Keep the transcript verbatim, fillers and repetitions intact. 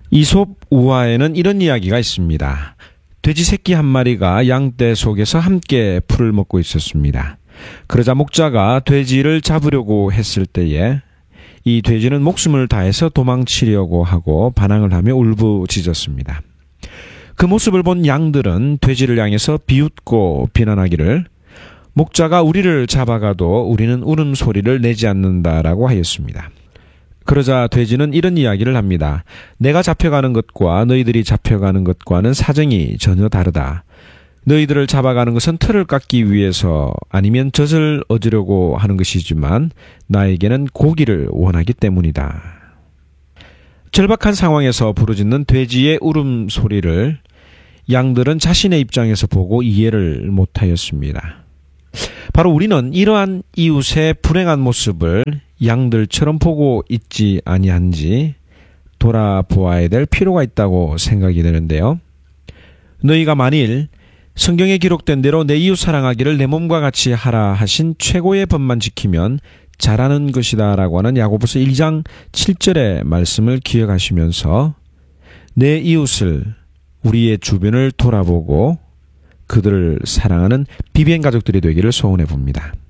이솝 우화에는 이런 이야기가 있습니다. 돼지 새끼 한 마리가 양떼 속에서 함께 풀을 먹고 있었습니다. 그러자 목자가 돼지를 잡으려고 했을 때에 이 돼지는 목숨을 다해서 도망치려고 하고 반항을 하며 울부짖었습니다. 그 모습을 본 양들은 돼지를 향해서 비웃고 비난하기를 목자가 우리를 잡아가도 우리는 울음소리를 내지 않는다라고 하였습니다. 그러자 돼지는 이런 이야기를 합니다. 내가 잡혀가는 것과 너희들이 잡혀가는 것과는 사정이 전혀 다르다. 너희들을 잡아가는 것은 틀을 깎기 위해서 아니면 젖을 얻으려고 하는 것이지만 나에게는 고기를 원하기 때문이다. 절박한 상황에서 부르짖는 돼지의 울음소리를 양들은 자신의 입장에서 보고 이해를 못하였습니다. 바로 우리는 이러한 이웃의 불행한 모습을 양들처럼 보고 있지 아니한지 돌아보아야 될 필요가 있다고 생각이 되는데요. 너희가 만일 성경에 기록된 대로 내 이웃 사랑하기를 내 몸과 같이 하라 하신 최고의 법만 지키면 잘하는 것이다 라고 하는 야고보서 일 장 칠 절의 말씀을 기억하시면서 내 이웃을 우리의 주변을 돌아보고 그들을 사랑하는 비비엔 가족들이 되기를 소원해 봅니다.